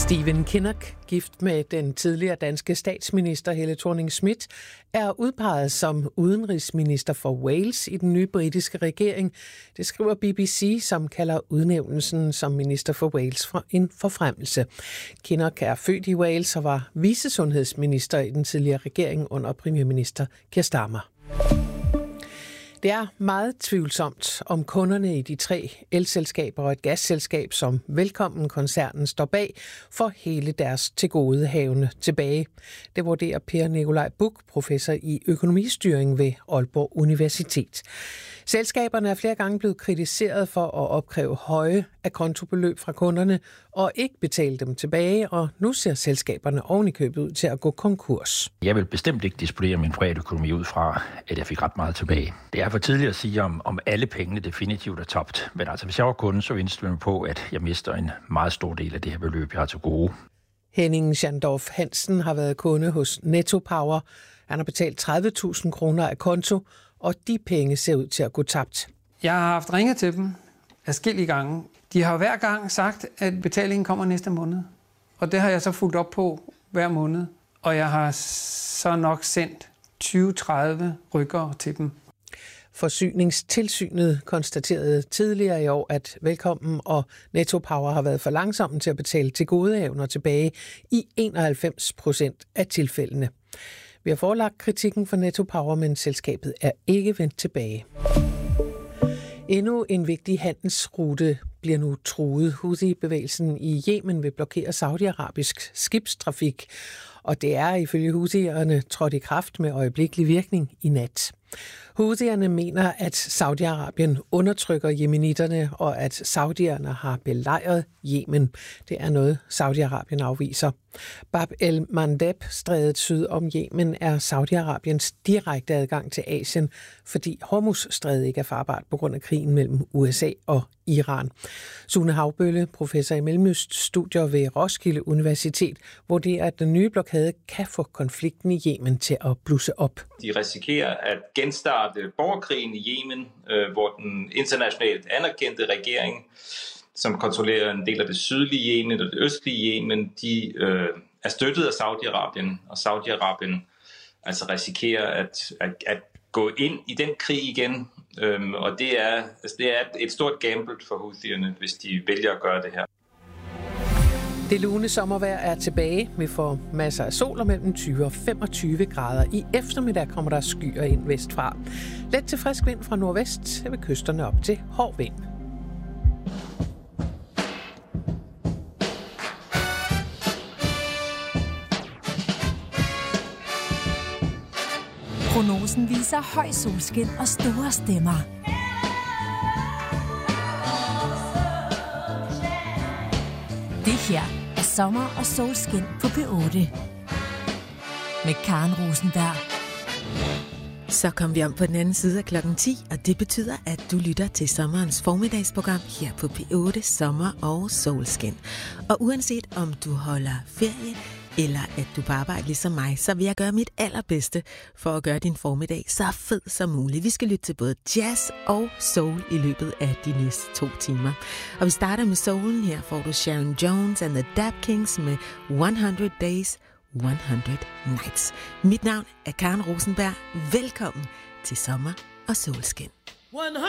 Stephen Kinnock, gift med den tidligere danske statsminister Helle Thorning-Schmidt, er udpeget som udenrigsminister for Wales i den nye britiske regering. Det skriver BBC, som kalder udnævnelsen som minister for Wales for en forfremmelse. Kinnock er født i Wales og var vicesundhedsminister i den tidligere regering under premierminister Keir Starmer. Det er meget tvivlsomt, om kunderne i de 3 elselskaber og et gasselskab, som Velkommen-koncernen står bag, får hele deres tilgodehavende tilbage. Det vurderer Per Nikolaj Buch, professor i økonomistyring ved Aalborg Universitet. Selskaberne er flere gange blevet kritiseret for at opkræve høje akontobeløb fra kunderne og ikke betale dem tilbage, og nu ser selskaberne oven i købet ud til at gå konkurs. Jeg vil bestemt ikke disponere min privatøkonomi ud fra, at jeg fik ret meget tilbage. Det er for tidligt at sige, om alle pengene definitivt er tabt. Men altså, hvis jeg var kunde, så indstiller jeg mig på, at jeg mister en meget stor del af det her beløb, jeg har til gode. Henning Schandorf Hansen har været kunde hos Netto Power. Han har betalt 30.000 kroner af konto, og de penge ser ud til at gå tabt. Jeg har haft ringet til dem adskillige gange. De har hver gang sagt, at betalingen kommer næste måned. Og det har jeg så fulgt op på hver måned. Og jeg har så nok sendt 20-30 rykkere til dem. Forsyningstilsynet konstaterede tidligere i år, at Velkommen og Netto Power har været for langsomme til at betale tilgodehavender tilbage i 91% af tilfældene. Vi har forelagt kritikken for Netto Power, men selskabet er ikke vendt tilbage. Endnu en vigtig handelsrute bliver nu truet. Houthi-bevægelsen i Yemen vil blokere saudiarabisk skibstrafik, og det er ifølge Houthierne trådt i kraft med øjeblikkelig virkning i nat. Houthierne mener, at Saudi-Arabien undertrykker yemenitterne, og at saudierne har belejret Yemen. Det er noget, Saudi-Arabien afviser. Bab el-Mandeb-strædet syd om Yemen er Saudi-Arabiens direkte adgang til Asien, fordi Hormuz-strædet ikke er farbart på grund af krigen mellem USA og Iran. Sune Havbølle, professor i mellemøststudier ved Roskilde Universitet, vurderer, at den nye blokade kan få konflikten i Yemen til at blusse op. De risikerer at genstarte borgerkrigen i Yemen, hvor den internationalt anerkendte regering, som kontrollerer en del af det sydlige Yemen og det østlige Yemen, de er støttet af Saudi-Arabien, og Saudi-Arabien altså risikerer at gå ind i den krig igen, og det er et stort gamble for Houthierne, hvis de vælger at gøre det her. Det lune sommervejr er tilbage. Vi får masser af sol og mellem 20 og 25 grader. I eftermiddag kommer der skyer ind vestfra. Let til frisk vind fra nordvest ved kysterne op til hård vind. Prognosen viser høj solskin og store stemmer. Det her er sommer og solskin på P8 med Karen Rosenberg. Så kom vi om på den anden side af klokken 10, og det betyder, at du lytter til sommerens formiddagsprogram her på P8 Sommer og Solskin. Og uanset om du holder ferie, eller at du på arbejde ligesom mig, så vil jeg gøre mit allerbedste for at gøre din formiddag så fed som muligt. Vi skal lytte til både jazz og soul i løbet af de næste 2 timer. Og vi starter med soulen. Her får du Sharon Jones and the Dap Kings med 100 Days, 100 Nights. Mit navn er Karen Rosenberg. Velkommen til Sommer og Solskin. 100